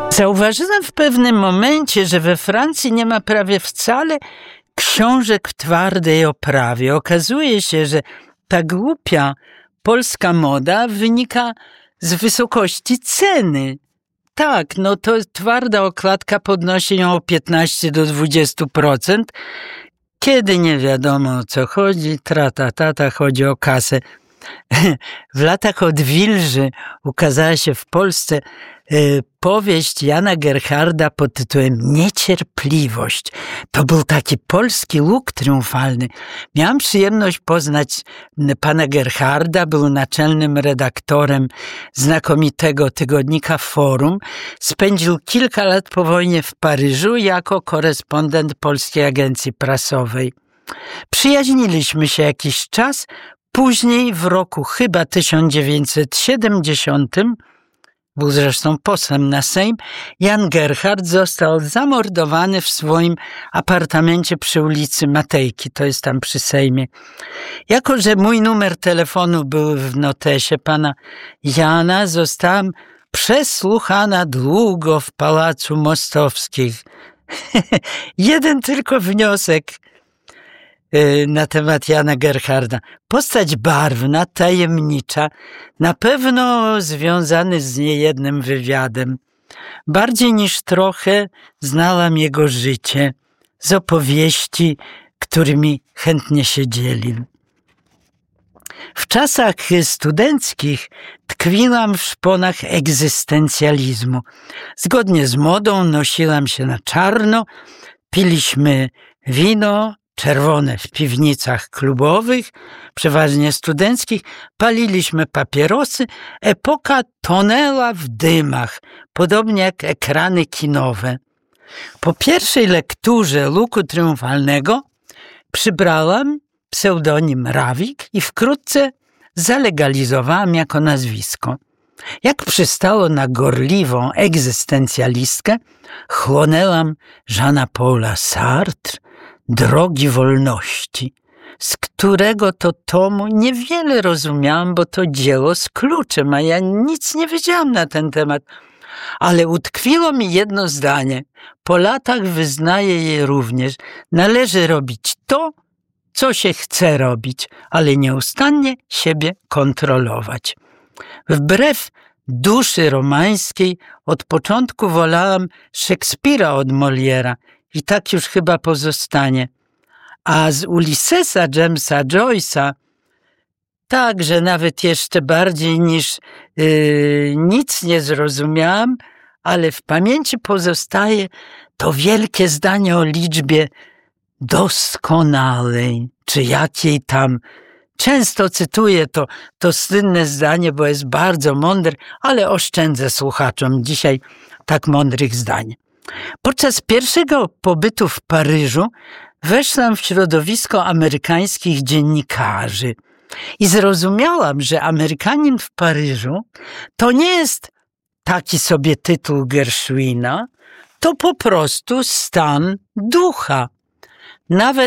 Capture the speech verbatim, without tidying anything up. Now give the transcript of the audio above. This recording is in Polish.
Zauważyłam w pewnym momencie, że we Francji nie ma prawie wcale książek w twardej oprawie. Okazuje się, że ta głupia polska moda wynika z wysokości ceny. Tak, no to twarda okładka podnosi ją o piętnaście do dwudziestu procent. Kiedy nie wiadomo o co chodzi, trata tata, chodzi o kasę. W latach odwilży ukazała się w Polsce y, powieść Jana Gerharda pod tytułem Niecierpliwość. To był taki polski łuk triumfalny. Miałam przyjemność poznać pana Gerharda, był naczelnym redaktorem znakomitego tygodnika Forum. Spędził kilka lat po wojnie w Paryżu jako korespondent Polskiej Agencji Prasowej. Przyjaźniliśmy się jakiś czas. Później w roku chyba tysiąc dziewięćset siedemdziesiątym, był zresztą posłem na Sejm, Jan Gerhard został zamordowany w swoim apartamencie przy ulicy Matejki, to jest tam przy Sejmie. Jako że mój numer telefonu był w notesie pana Jana, zostałam przesłuchana długo w Pałacu Mostowskich. Jeden tylko wniosek na temat Jana Gerharda. Postać barwna, tajemnicza, na pewno związany z niejednym wywiadem. Bardziej niż trochę znałam jego życie z opowieści, którymi chętnie się dzielił. W czasach studenckich tkwiłam w szponach egzystencjalizmu. Zgodnie z modą nosiłam się na czarno, piliśmy wino czerwone w piwnicach klubowych, przeważnie studenckich, paliliśmy papierosy, epoka tonęła w dymach, podobnie jak ekrany kinowe. Po pierwszej lekturze Luku Triumfalnego przybrałam pseudonim Rawik i wkrótce zalegalizowałam jako nazwisko. Jak przystało na gorliwą egzystencjalistkę, chłonęłam Jeana Paula Sartre, Drogi wolności, z którego to tomu niewiele rozumiałam, bo to dzieło z kluczem, a ja nic nie wiedziałam na ten temat. Ale utkwiło mi jedno zdanie. Po latach wyznaję je również. Należy robić to, co się chce robić, ale nieustannie siebie kontrolować. Wbrew duszy romańskiej od początku wolałam Szekspira od Moliera i tak już chyba pozostanie. A z Ulyssesa Jamesa Joyce'a także nawet jeszcze bardziej niż yy, nic nie zrozumiałam, ale w pamięci pozostaje to wielkie zdanie o liczbie doskonałej, czy jakiej tam. Często cytuję to, to słynne zdanie, bo jest bardzo mądre, ale oszczędzę słuchaczom dzisiaj tak mądrych zdań. Podczas pierwszego pobytu w Paryżu weszłam w środowisko amerykańskich dziennikarzy i zrozumiałam, że Amerykanin w Paryżu to nie jest taki sobie tytuł Gershwina, to po prostu stan ducha. Nawet